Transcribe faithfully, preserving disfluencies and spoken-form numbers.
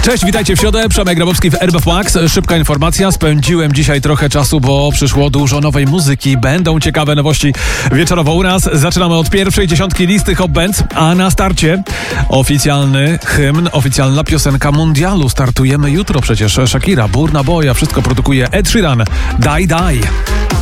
Cześć, witajcie w środę. Przemek Grabowski w R B F Max. Szybka informacja. Spędziłem dzisiaj trochę czasu, bo przyszło dużo nowej muzyki. Będą ciekawe nowości wieczorowo u nas. Zaczynamy od pierwszej dziesiątki listy Hot Bands, a na starcie oficjalny hymn, oficjalna piosenka mundialu. Startujemy jutro przecież. Shakira, Burna Boy, a wszystko produkuje Ed Sheeran. Die Die.